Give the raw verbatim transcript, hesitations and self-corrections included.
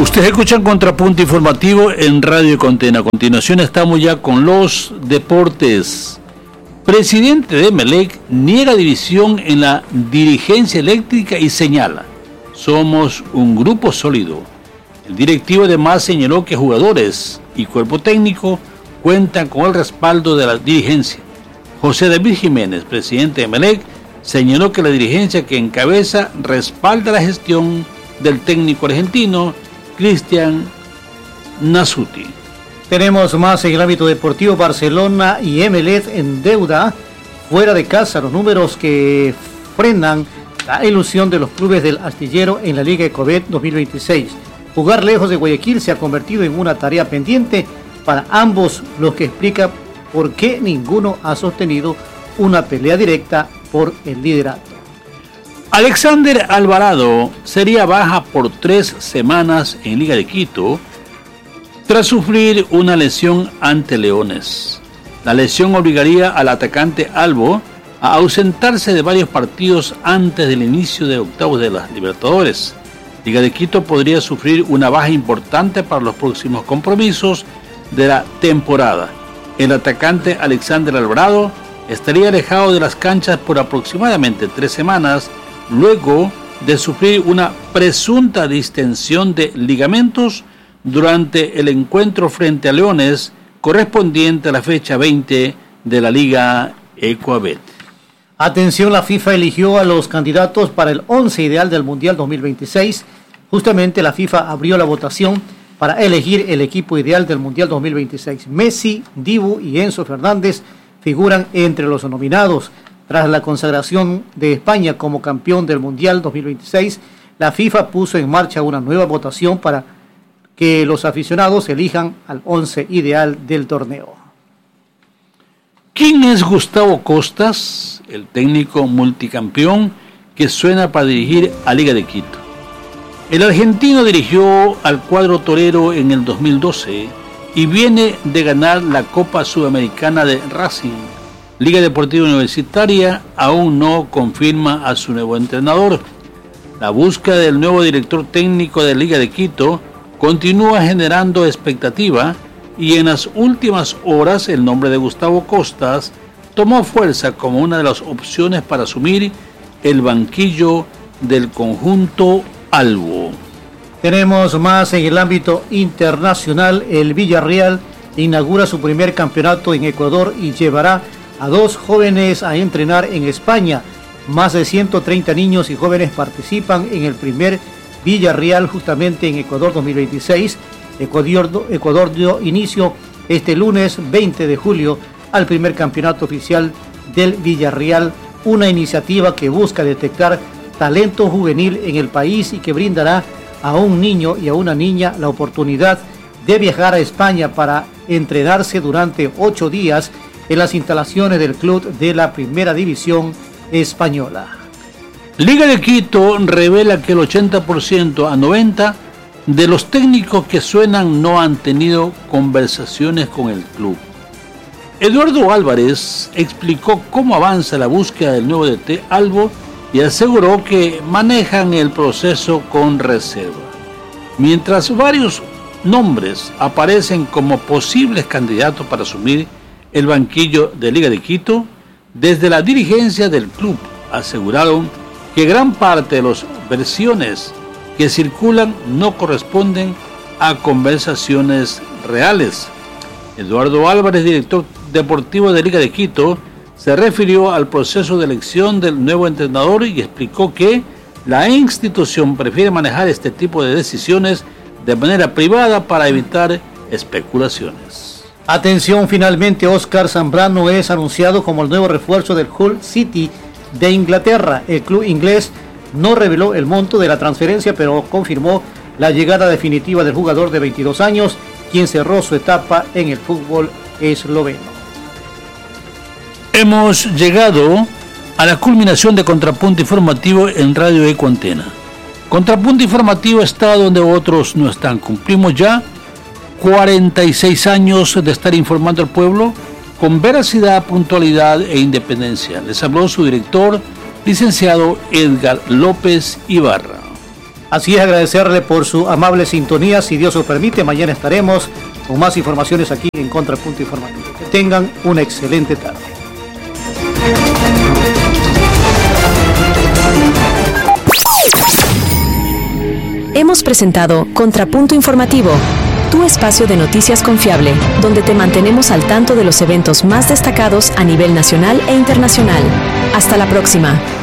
Ustedes escuchan Contrapunto Informativo en Radio Ecuantena. A continuación estamos ya con los deportes. Presidente de Emelec niega división en la dirigencia eléctrica y señala: somos un grupo sólido. El directivo además señaló que jugadores y cuerpo técnico cuentan con el respaldo de la dirigencia. José David Jiménez, presidente de Emelec, señaló que la dirigencia que encabeza respalda la gestión del técnico argentino Cristian Nasuti. Tenemos más en el ámbito deportivo. Barcelona y Emelec en deuda fuera de casa, los números que frenan la ilusión de los clubes del astillero en la Liga EcoBet dos mil veintiséis. Jugar lejos de Guayaquil se ha convertido en una tarea pendiente para ambos, lo que explica por qué ninguno ha sostenido una pelea directa por el liderato. Alexander Alvarado sería baja por tres semanas en Liga de Quito tras sufrir una lesión ante Leones. La lesión obligaría al atacante Albo a ausentarse de varios partidos antes del inicio de octavos de las Libertadores. Liga de Quito podría sufrir una baja importante para los próximos compromisos de la temporada. El atacante Alexander Alvarado estaría alejado de las canchas por aproximadamente tres semanas luego de sufrir una presunta distensión de ligamentos durante el encuentro frente a Leones correspondiente a la fecha veinte de la Liga Ecoabet. Atención, la FIFA eligió a los candidatos para el once ideal del Mundial dos mil veintiséis. Justamente la FIFA abrió la votación para elegir el equipo ideal del Mundial dos mil veintiséis. Messi, Dibu y Enzo Fernández figuran entre los nominados. Tras la consagración de España como campeón del Mundial dos mil veintiséis, la FIFA puso en marcha una nueva votación para que los aficionados elijan al once ideal del torneo. ¿Quién es Gustavo Costas, el técnico multicampeón que suena para dirigir a Liga de Quito? El argentino dirigió al cuadro torero en el dos mil doce y viene de ganar la Copa Sudamericana de Racing. Liga Deportiva Universitaria aún no confirma a su nuevo entrenador. La búsqueda del nuevo director técnico de Liga de Quito continúa generando expectativa y en las últimas horas el nombre de Gustavo Costas tomó fuerza como una de las opciones para asumir el banquillo del conjunto Albo. Tenemos más en el ámbito internacional. El Villarreal inaugura su primer campeonato en Ecuador y llevará a dos jóvenes a entrenar en España. Más de ciento treinta niños y jóvenes participan en el primer Villarreal justamente en Ecuador dos mil veintiséis. Ecuador, Ecuador dio inicio este lunes veinte de julio al primer campeonato oficial del Villarreal, una iniciativa que busca detectar talento juvenil en el país y que brindará a un niño y a una niña la oportunidad de viajar a España para entrenarse durante ocho días en las instalaciones del club de la Primera División Española. Liga de Quito revela que el ochenta por ciento a noventa por ciento de los técnicos que suenan no han tenido conversaciones con el club. Eduardo Álvarez explicó cómo avanza la búsqueda del nuevo D T Albo y aseguró que manejan el proceso con reserva. Mientras varios nombres aparecen como posibles candidatos para asumir el banquillo de Liga de Quito, desde la dirigencia del club aseguraron que gran parte de las versiones que circulan no corresponden a conversaciones reales. Eduardo Álvarez, director deportivo de Liga de Quito, se refirió al proceso de elección del nuevo entrenador y explicó que la institución prefiere manejar este tipo de decisiones de manera privada para evitar especulaciones. Atención, finalmente Oscar Zambrano es anunciado como el nuevo refuerzo del Hull City de Inglaterra. El club inglés no reveló el monto de la transferencia, pero confirmó la llegada definitiva del jugador de veintidós años, quien cerró su etapa en el fútbol esloveno. Hemos llegado a la culminación de Contrapunto Informativo en Radio Ecuantena. Contrapunto Informativo está donde otros no están. Cumplimos ya cuarenta y seis años de estar informando al pueblo con veracidad, puntualidad e independencia. Les habló su director, licenciado Edgar López Ibarra. Así es, agradecerle por su amable sintonía. Si Dios lo permite, mañana estaremos con más informaciones aquí en Contrapunto Informativo. Que tengan una excelente tarde. Hemos presentado Contrapunto Informativo, tu espacio de noticias confiable, donde te mantenemos al tanto de los eventos más destacados a nivel nacional e internacional. Hasta la próxima.